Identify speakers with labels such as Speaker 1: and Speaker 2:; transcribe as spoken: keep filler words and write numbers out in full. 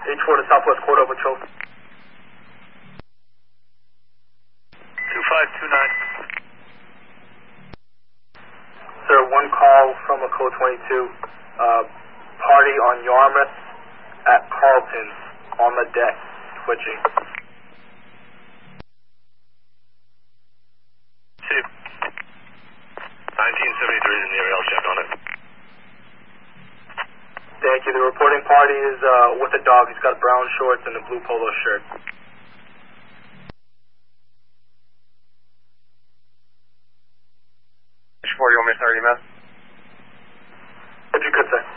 Speaker 1: H four to Southwest Quarter Patrol.
Speaker 2: two five two nine.
Speaker 1: Sir, one call from a code twenty-two. Uh, party on Yarmouth at Carlton on the deck, switching.
Speaker 2: Two. nineteen seventy-three is in the area. I'll check on it.
Speaker 1: Thank you. The reporting party is uh, with a dog. He's got brown shorts and a blue polo shirt.
Speaker 2: H four, you want me to start email?
Speaker 1: If you could, sir.